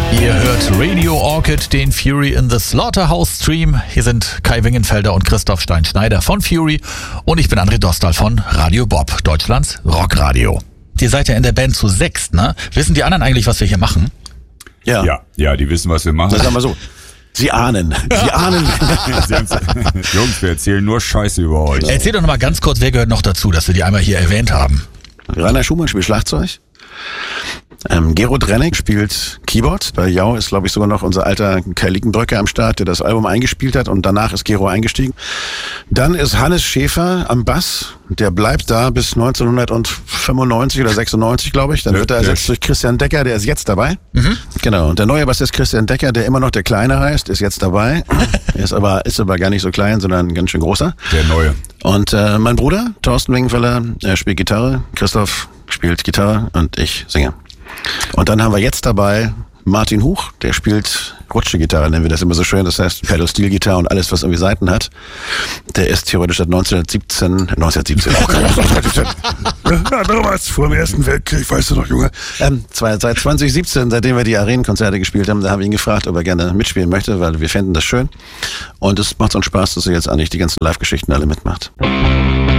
Ihr hört Radio Orchid, den Fury in the Slaughterhouse Stream. Hier sind Kai Wingenfelder und Christoph Stein-Schneider von Fury und ich bin André Dostal von Radio Bob, Deutschlands Rockradio. Ihr seid ja in der Band zu 6, ne? Wissen die anderen eigentlich, was wir hier machen? Ja, die wissen, was wir machen. Das sagen wir so. Sie ahnen. Jungs, wir erzählen nur Scheiße über euch. Erzähl doch noch mal ganz kurz, wer gehört noch dazu, dass wir die einmal hier erwähnt haben. Rainer Schumann spielt Schlagzeug. Gero Drennig spielt Keyboard. Bei Jau ist, glaube ich, sogar noch unser alter Kai Liekenbröcker am Start, der das Album eingespielt hat und danach ist Gero eingestiegen. Dann ist Hannes Schäfer am Bass. Der bleibt da bis 1995 oder 96, glaube ich. Dann wird er ersetzt durch Christian Decker, der ist jetzt dabei. Mhm. Genau. Und der neue Bassist Christian Decker, der immer noch der Kleine heißt, ist jetzt dabei. Er ist aber gar nicht so klein, sondern ganz schön großer. Der Neue. Und mein Bruder, Thorsten Wingenfeller, er spielt Gitarre. Christoph spielt Gitarre und ich singe. Und dann haben wir jetzt dabei Martin Huch, der spielt Rutschegitarre, nennen wir das immer so schön. Das heißt Pedal-Steel-Gitarre und alles, was irgendwie Saiten hat. Der ist theoretisch seit 1917 ja, damals vor dem Ersten Weltkrieg, weißt du noch, Junge. Seit 2017, seitdem wir die Arenenkonzerte gespielt haben, da haben wir ihn gefragt, ob er gerne mitspielen möchte, weil wir fänden das schön. Und es macht uns Spaß, dass er jetzt eigentlich die ganzen Live-Geschichten alle mitmacht.